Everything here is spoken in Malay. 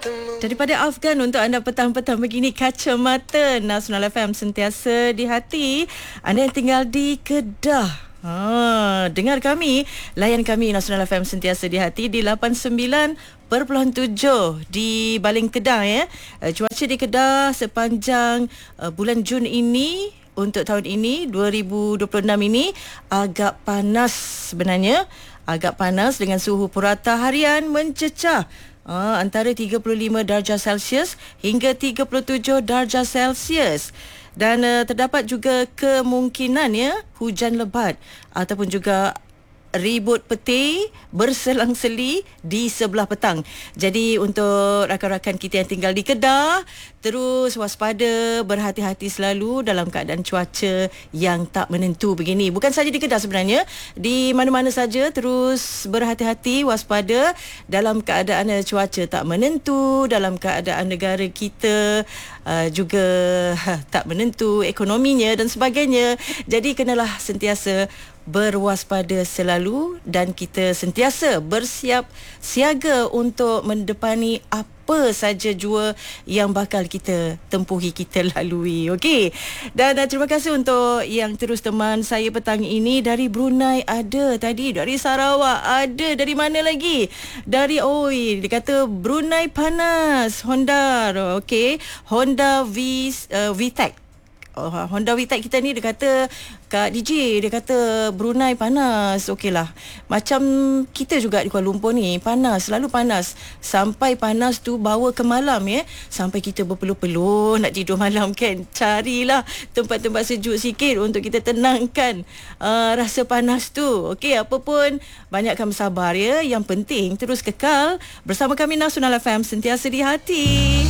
Daripada Afgan untuk anda petang-petang begini, Kacamata Nasional FM sentiasa di hati. Anda yang tinggal di Kedah, dengar kami, layan kami Nasional FM sentiasa di hati di 89.7 di Baling Kedah ya. Cuaca di Kedah sepanjang bulan Jun ini, untuk tahun ini 2026 ini agak panas sebenarnya. Agak panas dengan suhu purata harian mencecah antara 35 darjah Celsius hingga 37 darjah Celsius. Dan terdapat juga kemungkinan ya hujan lebat ataupun juga ribut petir berselang-seli di sebelah petang. Jadi untuk rakan-rakan kita yang tinggal di Kedah, terus waspada, berhati-hati selalu dalam keadaan cuaca yang tak menentu begini. Bukan saja di Kedah sebenarnya, di mana-mana saja terus berhati-hati, waspada dalam keadaan cuaca tak menentu, dalam keadaan negara kita juga tak menentu ekonominya dan sebagainya. Jadi kenalah sentiasa berwaspada selalu dan kita sentiasa bersiap siaga untuk mendepani apa saja jua yang bakal kita tempuhi, kita lalui. Okey. Dan terima kasih untuk yang terus teman saya petang ini. Dari Brunei ada tadi, dari Sarawak ada, dari mana lagi? Dari dia kata Brunei panas, Honda. Okey, Honda VTEC. Honda VTEC kita ni, dia kata Kak DJ, dia kata Brunei panas. Okeylah, macam kita juga di Kuala Lumpur ni panas, selalu panas. Sampai panas tu bawa ke malam ya. Sampai kita berpeluh-peluh nak tidur malam kan. Carilah tempat-tempat sejuk sikit untuk kita tenangkan rasa panas tu. Okey, apa pun banyakkan bersabar ya. Yang penting terus kekal bersama kami Nasional FM sentiasa di hati.